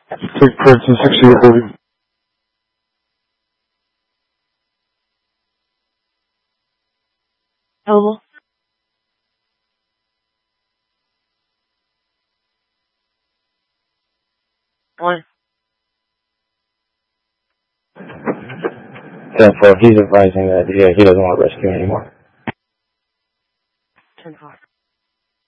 Take Princeton 60 recording. Hello? One. 10-4, he's advising that he doesn't want rescue anymore. 10-4.